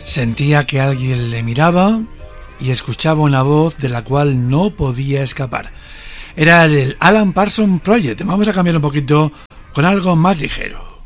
Sentía que alguien le miraba y escuchaba una voz de la cual no podía escapar. Era el Alan Parsons Project. Vamos a cambiar un poquito con algo más ligero.